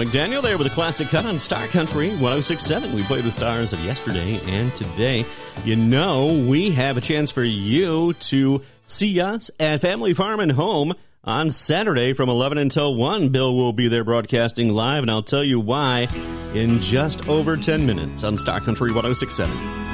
McDaniel there with a classic cut on Star Country 106.7. We play the stars of yesterday and today. You know, we have a chance for you to see us at Family Farm and Home on Saturday from 11 until 1. Bill will be there broadcasting live, and I'll tell you why in just over 10 minutes on Star Country 106.7.